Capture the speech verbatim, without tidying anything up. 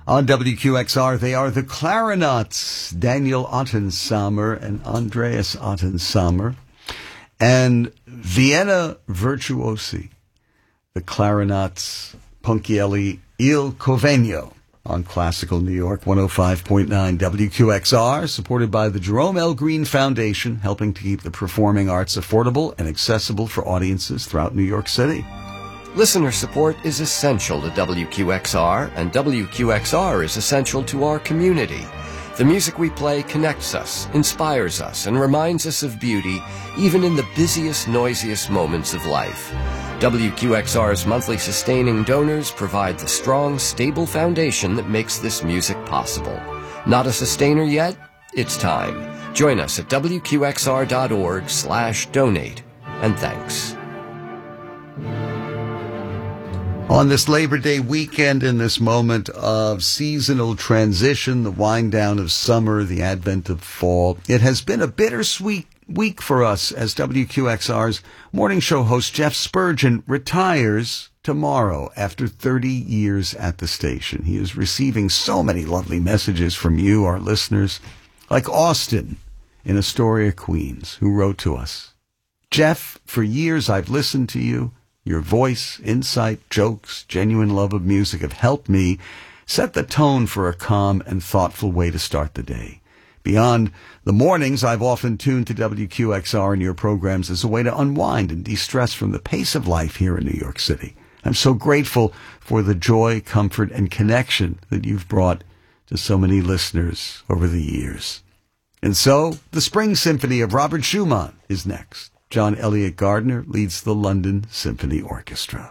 On W Q X R, they are the Clarinets, Daniel Ottensamer and Andreas Ottensamer, and Vienna Virtuosi, the Clarinets, Ponchielli Il Convegno, on Classical New York one oh five point nine W Q X R, supported by the Jerome L. Green Foundation, helping to keep the performing arts affordable and accessible for audiences throughout New York City. Listener support is essential to W Q X R, and W Q X R is essential to our community. The music we play connects us, inspires us, and reminds us of beauty, even in the busiest, noisiest moments of life. W Q X R's monthly sustaining donors provide the strong, stable foundation that makes this music possible. Not a sustainer yet? It's time. Join us at W Q X R dot org slash donate. And thanks. On this Labor Day weekend, in this moment of seasonal transition, the wind down of summer, the advent of fall, it has been a bittersweet week for us as W Q X R's morning show host Jeff Spurgeon retires tomorrow after thirty years at the station. He is receiving so many lovely messages from you, our listeners, like Austin in Astoria, Queens, who wrote to us. Jeff, for years I've listened to you. Your voice, insight, jokes, genuine love of music have helped me set the tone for a calm and thoughtful way to start the day. Beyond the mornings, I've often tuned to W Q X R and your programs as a way to unwind and de-stress from the pace of life here in New York City. I'm so grateful for the joy, comfort, and connection that you've brought to so many listeners over the years. And so, the Spring Symphony of Robert Schumann is next. John Elliott Gardner leads the London Symphony Orchestra.